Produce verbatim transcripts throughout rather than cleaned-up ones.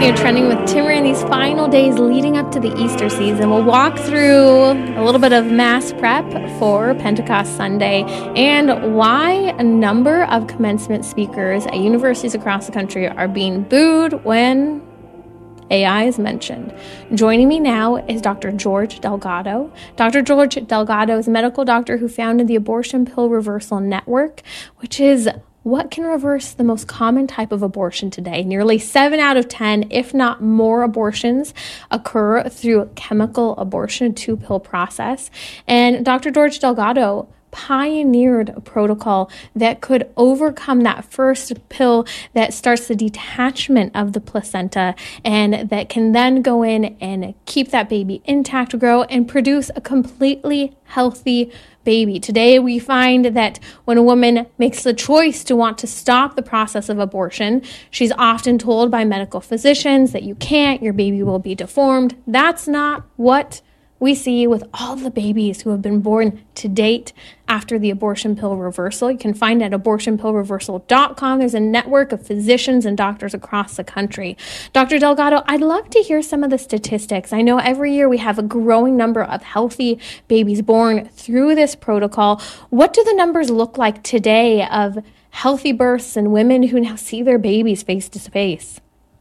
listening to Trending with Timmerie. In these final days leading up to the Easter season, we'll walk through a little bit of mass prep for Pentecost Sunday and why a number of commencement speakers at universities across the country are being booed when A I is mentioned. Joining me now is Doctor George Delgado. Doctor George Delgado is a medical doctor who founded the Abortion Pill Reversal Network, which is what can reverse the most common type of abortion today. Nearly seven out of ten, if not more, abortions occur through chemical abortion, two-pill process. And Doctor George Delgado pioneered a protocol that could overcome that first pill that starts the detachment of the placenta and that can then go in and keep that baby intact, grow, and produce a completely healthy baby. Today, we find that when a woman makes the choice to want to stop the process of abortion, she's often told by medical physicians that you can't, your baby will be deformed. That's not what we see with all the babies who have been born to date after the abortion pill reversal. You can find it at abortion pill reversal dot com. There's a network of physicians and doctors across the country. Doctor Delgado, I'd love to hear some of the statistics. I know every year we have a growing number of healthy babies born through this protocol. What do the numbers look like today of healthy births and women who now see their babies face to face?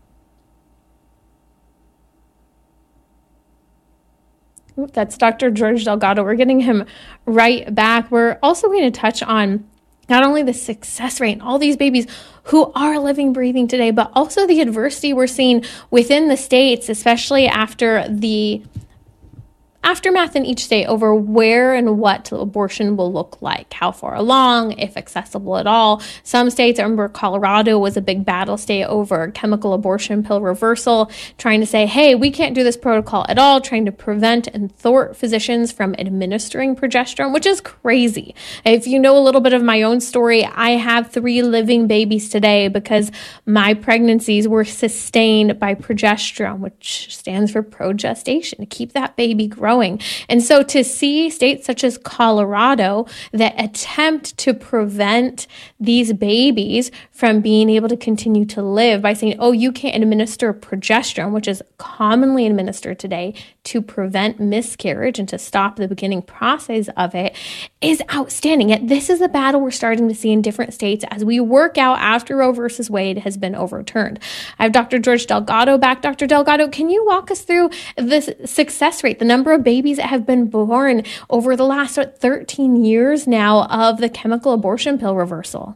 That's Doctor George Delgado. We're getting him right back. We're also going to touch on not only the success rate and all these babies who are living, breathing today, but also the adversity we're seeing within the states, especially after the aftermath in each state over where and what abortion will look like, how far along, if accessible at all. Some states, I remember Colorado was a big battle state over chemical abortion pill reversal, trying to say, hey, we can't do this protocol at all, trying to prevent and thwart physicians from administering progesterone, which is crazy. If you know a little bit of my own story, I have three living babies today because my pregnancies were sustained by progesterone, which stands for progestation, to keep that baby growing. And so to see states such as Colorado that attempt to prevent these babies from being able to continue to live by saying, oh, you can't administer progesterone, which is commonly administered today to prevent miscarriage and to stop the beginning process of it, is outstanding. Yet this is a battle we're starting to see in different states as we work out after Roe versus Wade has been overturned. I have Doctor George Delgado back. Doctor Delgado, can you walk us through this success rate, the number of babies that have been born over the last thirteen years now of the chemical abortion pill reversal?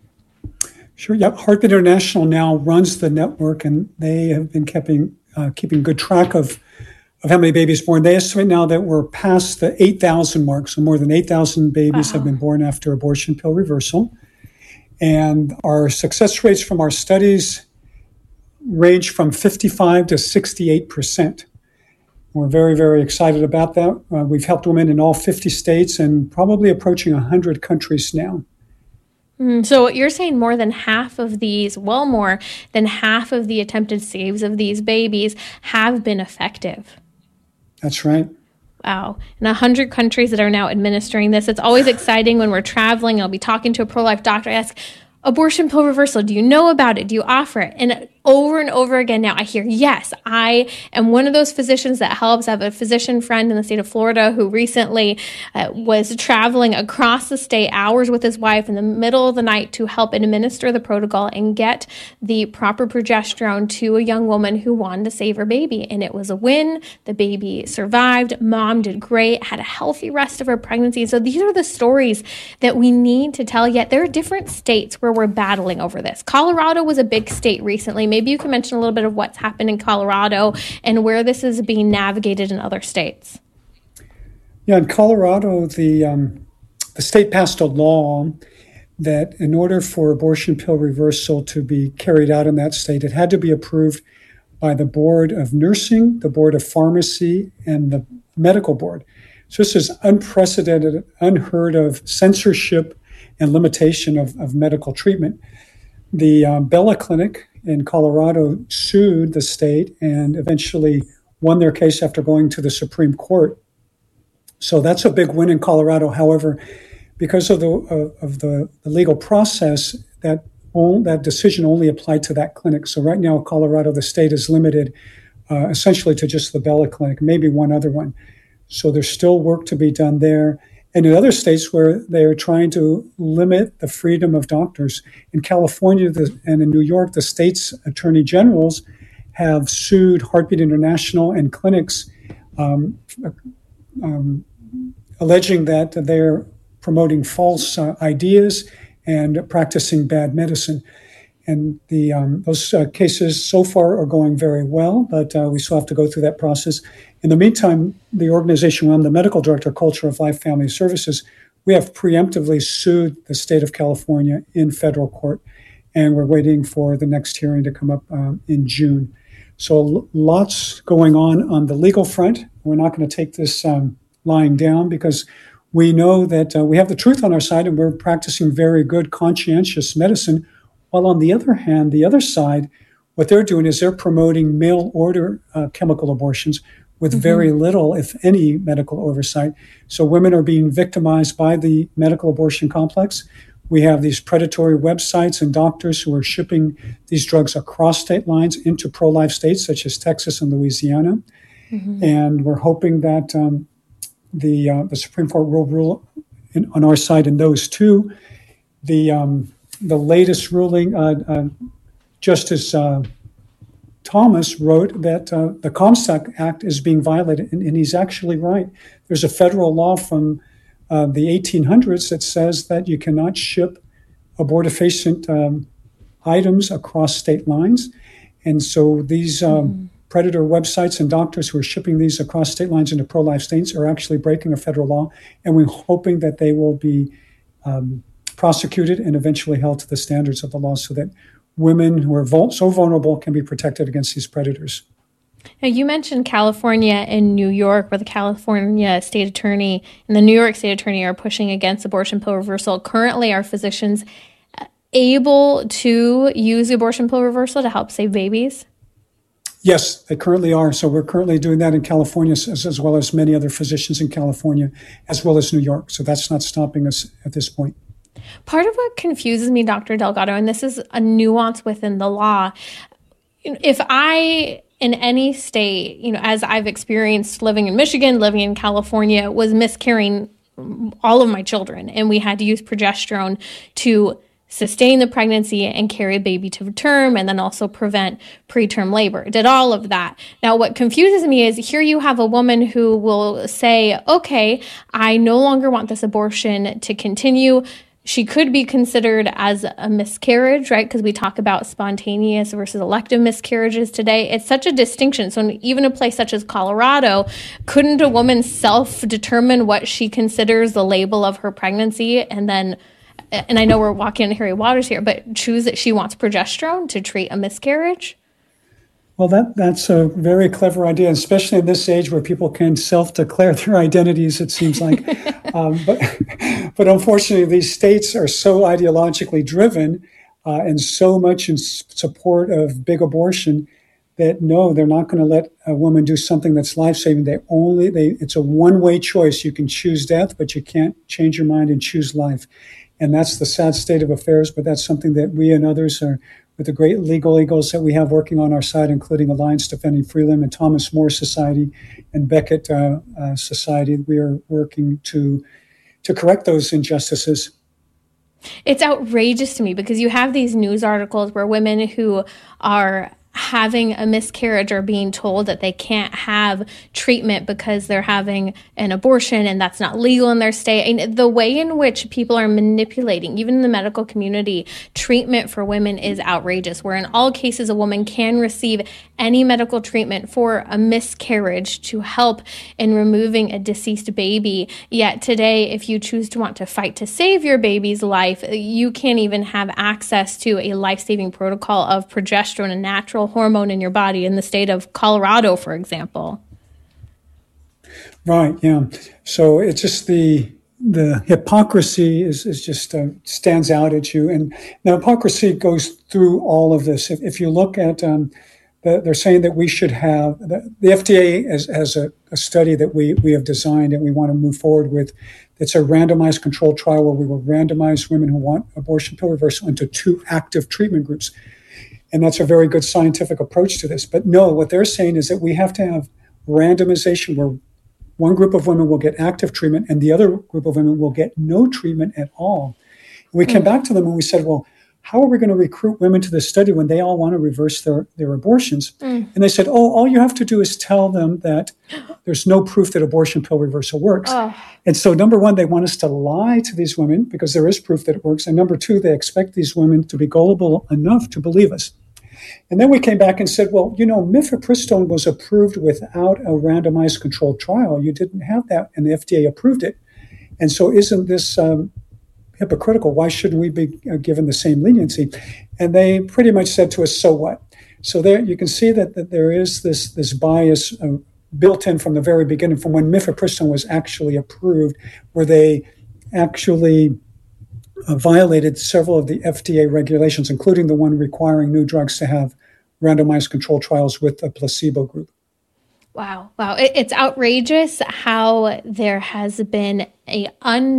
Sure. Yep. Heartbeat International now runs the network, and they have been keeping uh, keeping good track of of how many babies born. They estimate now that we're past the eight thousand mark, so more than eight thousand babies wow. have been born after abortion pill reversal. And our success rates from our studies range from fifty-five to sixty-eight percent. We're very, very excited about that. Uh, we've helped women in all fifty states and probably approaching one hundred countries now. Mm, so you're saying more than half of these, well, more than half of the attempted saves of these babies have been effective. That's right. Wow. In one hundred countries that are now administering this. It's always exciting when we're traveling. I'll be talking to a pro-life doctor. I ask, abortion pill reversal, do you know about it? Do you offer it? And over and over again now I hear, yes, I am one of those physicians that helps. I have a physician friend in the state of Florida who recently uh, was traveling across the state hours with his wife in the middle of the night to help administer the protocol and get the proper progesterone to a young woman who wanted to save her baby. And it was a win. The baby survived. Mom did great, had a healthy rest of her pregnancy. So these are the stories that we need to tell. Yet there are different states where we're battling over this. Colorado was a big state recently. Maybe you can mention a little bit of what's happened in Colorado and where this is being navigated in other states. Yeah, in Colorado, the um, the state passed a law that in order for abortion pill reversal to be carried out in that state, it had to be approved by the Board of Nursing, the Board of Pharmacy, and the Medical Board. So this is unprecedented, unheard of censorship and limitation of, of medical treatment. The um, Bella Clinic in Colorado sued the state and eventually won their case after going to the Supreme Court. So that's a big win in Colorado. However, because of the of, of the, the legal process, that all, that decision only applied to that clinic. So right now, Colorado, the state is limited uh, essentially to just the Bella Clinic, maybe one other one. So there's still work to be done there. And in other states where they are trying to limit the freedom of doctors, in California the, and in New York, the state's attorney generals have sued Heartbeat International and clinics, um, um, alleging that they're promoting false uh, ideas and practicing bad medicine. And the um, those uh, cases so far are going very well, but uh, we still have to go through that process. In the meantime, the organization where I'm the medical director, Culture of Life Family Services, we have preemptively sued the state of California in federal court, and we're waiting for the next hearing to come up um, in June. So lots going on on the legal front. We're not going to take this um, lying down because we know that uh, we have the truth on our side and we're practicing very good conscientious medicine. While on the other hand, the other side, what they're doing is they're promoting mail order uh, chemical abortions with mm-hmm. very little, if any, medical oversight. So women are being victimized by the medical abortion complex. We have these predatory websites and doctors who are shipping these drugs across state lines into pro-life states such as Texas and Louisiana. Mm-hmm. And we're hoping that um, the uh, the Supreme Court will rule in, on our side in those two. The um, the latest ruling, uh, uh, Justice uh, Thomas wrote that uh, the Comstock Act is being violated, and, and he's actually right. There's a federal law from uh, the eighteen hundreds that says that you cannot ship abortifacient um, items across state lines. And so these um, mm. predator websites and doctors who are shipping these across state lines into pro-life states are actually breaking a federal law, and we're hoping that they will be um, prosecuted and eventually held to the standards of the law so that women who are vul- so vulnerable can be protected against these predators. Now, you mentioned California and New York, where the California state attorney and the New York state attorney are pushing against abortion pill reversal. Currently, are physicians able to use abortion pill reversal to help save babies? Yes, they currently are. So we're currently doing that in California, as, as well as many other physicians in California, as well as New York. So that's not stopping us at this point. Part of what confuses me, Doctor Delgado, and this is a nuance within the law, if I, in any state, you know, as I've experienced living in Michigan, living in California, was miscarrying all of my children, and we had to use progesterone to sustain the pregnancy and carry a baby to term, and then also prevent preterm labor. Did all of that. Now, what confuses me is here you have a woman who will say, okay, I no longer want this abortion to continue. She could be considered as a miscarriage, right? Because we talk about spontaneous versus elective miscarriages today. It's such a distinction. So even a place such as Colorado, couldn't a woman self-determine what she considers the label of her pregnancy, and then, and I know we're walking on hairy waters here, but choose that she wants progesterone to treat a miscarriage? Well, that that's a very clever idea, especially in this age where people can self-declare their identities, it seems like. um, but, but unfortunately, these states are so ideologically driven uh, and so much in support of big abortion that, no, they're not going to let a woman do something that's life-saving. They only, they it's a one-way choice. You can choose death, but you can't change your mind and choose life. And that's the sad state of affairs, but that's something that we and others are, with the great legal eagles that we have working on our side, including Alliance Defending Freeland and Thomas More Society and Beckett uh, uh, Society, we are working to to correct those injustices. It's outrageous to me because you have these news articles where women who are having a miscarriage are being told that they can't have treatment because they're having an abortion and that's not legal in their state. And the way in which people are manipulating, even in the medical community, treatment for women is outrageous, where in all cases a woman can receive any medical treatment for a miscarriage to help in removing a deceased baby. Yet today, if you choose to want to fight to save your baby's life, you can't even have access to a life-saving protocol of progesterone, a natural hormone in your body, in the state of Colorado, for example. Right, yeah. So it's just the the hypocrisy is, is just uh, stands out at you. And the hypocrisy goes through all of this. If, if you look at um, the, they're saying that we should have, the, the F D A has, has a, a study that we, we have designed and we want to move forward with. It's a randomized controlled trial where we will randomize women who want abortion pill reversal into two active treatment groups. And that's a very good scientific approach to this. But no, what they're saying is that we have to have randomization where one group of women will get active treatment and the other group of women will get no treatment at all. And we came back to them and we said, well, how are we going to recruit women to this study when they all want to reverse their, their abortions? Mm. And they said, oh, all you have to do is tell them that there's no proof that abortion pill reversal works. Oh. And so number one, they want us to lie to these women because there is proof that it works. And number two, they expect these women to be gullible enough to believe us. And then we came back and said, well, you know, mifepristone was approved without a randomized controlled trial. You didn't have that, and the F D A approved it. And so isn't this um, hypocritical? Why shouldn't we be uh, given the same leniency? And they pretty much said to us, so what? So there you can see that, that there is this, this bias uh, built in from the very beginning, from when mifepristone was actually approved, where they actually Uh, violated several of the F D A regulations, including the one requiring new drugs to have randomized controlled trials with a placebo group. Wow. Wow. It, it's outrageous how there has been a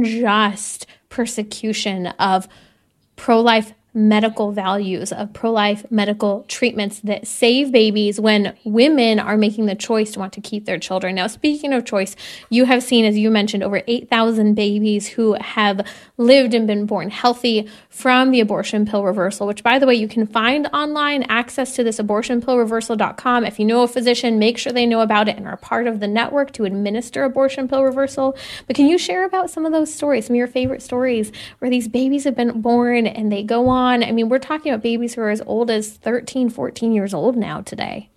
unjust persecution of pro-life medical values, of pro-life medical treatments that save babies when women are making the choice to want to keep their children. Now, speaking of choice, you have seen, as you mentioned, over eight thousand babies who have lived and been born healthy from the abortion pill reversal, which, by the way, you can find online. Access to this abortion pill reversal dot com. If you know a physician, make sure they know about it and are part of the network to administer abortion pill reversal. But can you share about some of those stories, some of your favorite stories where these babies have been born and they go on? I mean, we're talking about babies who are as old as thirteen, fourteen years old now today.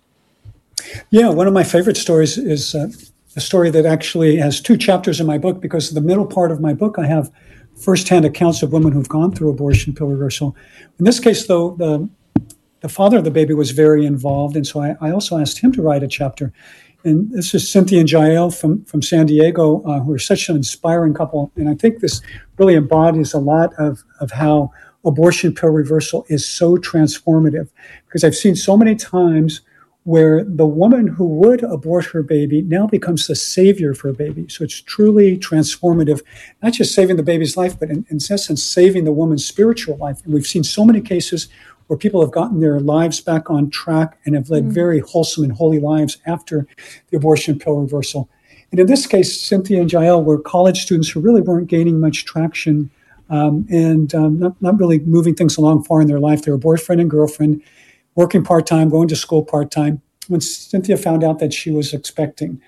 Yeah, one of my favorite stories is uh, a story that actually has two chapters in my book, because the middle part of my book, I have firsthand accounts of women who've gone through abortion pill reversal. In this case, though, the, the father of the baby was very involved, and so I, I also asked him to write a chapter. And this is Cynthia and Jael from, from San Diego, uh, who are such an inspiring couple. And I think this really embodies a lot of, of how abortion pill reversal is so transformative, because I've seen so many times where the woman who would abort her baby now becomes the savior for a baby. So it's truly transformative, not just saving the baby's life, but in, in essence, saving the woman's spiritual life. And we've seen so many cases where people have gotten their lives back on track and have led mm. very wholesome and holy lives after the abortion pill reversal. And in this case, Cynthia and Jael were college students who really weren't gaining much traction um, and um, not, not really moving things along far in their life. They were boyfriend and girlfriend, working part-time, going to school part-time, when Cynthia found out that she was expecting.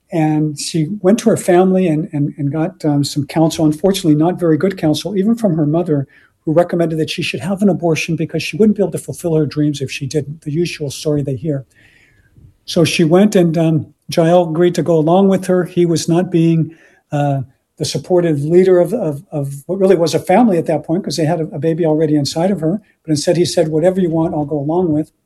And she went to her family and, and, and got um, some counsel, unfortunately not very good counsel, even from her mother, who recommended that she should have an abortion because she wouldn't be able to fulfill her dreams if she didn't, the usual story they hear. So she went, and um, Jael agreed to go along with her. He was not being uh, the supportive leader of, of, of what really was a family at that point, because they had a, a baby already inside of her. But instead he said, whatever you want, I'll go along with.